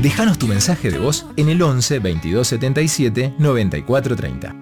Déjanos tu mensaje de voz en el 11 22 77 94 30.